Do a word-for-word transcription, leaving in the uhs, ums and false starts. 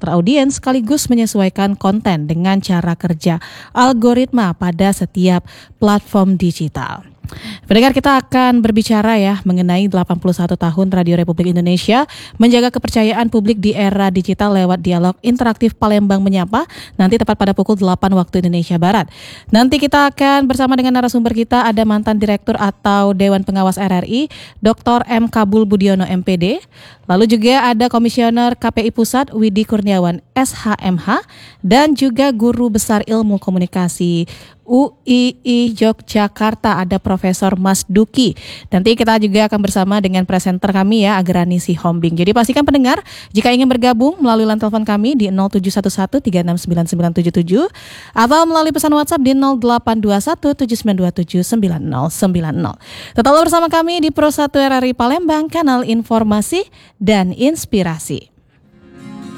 memfilter audiens sekaligus menyesuaikan konten dengan cara kerja algoritma pada setiap platform digital. Pendengar, kita akan berbicara ya mengenai delapan puluh satu tahun Radio Republik Indonesia menjaga kepercayaan publik di era digital lewat dialog interaktif Palembang Menyapa, nanti tepat pada pukul delapan waktu Indonesia Barat. Nanti kita akan bersama dengan narasumber kita, ada mantan Direktur atau Dewan Pengawas R R I, Doktor M. Kabul Budiono M P D. Lalu juga ada Komisioner K P I Pusat Widi Kurniawan S H M H dan juga Guru Besar Ilmu Komunikasi U I I Yogyakarta, ada Profesor Mas Duki. Nanti kita juga akan bersama dengan presenter kami ya, Agrani Sihombing. Jadi pastikan pendengar, jika ingin bergabung melalui line telepon kami di nol tujuh satu satu tiga enam sembilan sembilan tujuh tujuh atau melalui pesan WhatsApp di nol delapan dua satu tujuh sembilan dua tujuh sembilan nol sembilan nol. Tetaplah bersama kami di Pro satu R R I Palembang, kanal informasi dan inspirasi.